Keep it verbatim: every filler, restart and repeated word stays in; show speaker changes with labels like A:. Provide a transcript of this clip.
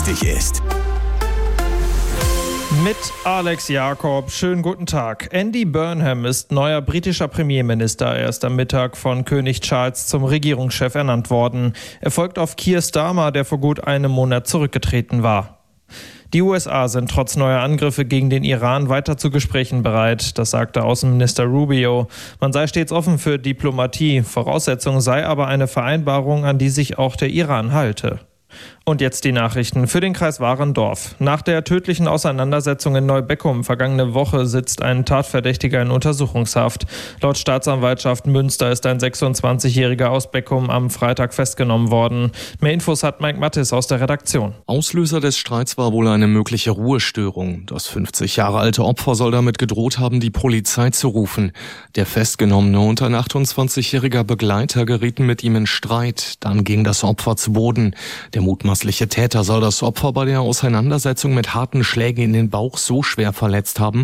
A: wichtig ist.
B: Mit Alex Jakob. Schönen guten Tag. Andy Burnham ist neuer britischer Premierminister. Er ist am Mittag von König Charles zum Regierungschef ernannt worden. Er folgt auf Keir Starmer, der vor gut einem Monat zurückgetreten war. Die U S A sind trotz neuer Angriffe gegen den Iran weiter zu Gesprächen bereit, das sagte Außenminister Rubio. Man sei stets offen für Diplomatie, Voraussetzung sei aber eine Vereinbarung, an die sich auch der Iran halte. Und jetzt die Nachrichten für den Kreis Warendorf. Nach der tödlichen Auseinandersetzung in Neubeckum vergangene Woche sitzt ein Tatverdächtiger in Untersuchungshaft. Laut Staatsanwaltschaft Münster ist ein sechsundzwanzigjähriger aus Beckum am Freitag festgenommen worden. Mehr Infos hat Mike Mattis aus der Redaktion.
C: Auslöser des Streits war wohl eine mögliche Ruhestörung. Das fünfzig Jahre alte Opfer soll damit gedroht haben, die Polizei zu rufen. Der Festgenommene und ein achtundzwanzigjähriger Begleiter gerieten mit ihm in Streit. Dann ging das Opfer zu Boden. Der mutmaßliche Täter soll das Opfer bei der Auseinandersetzung mit harten Schlägen in den Bauch so schwer verletzt haben,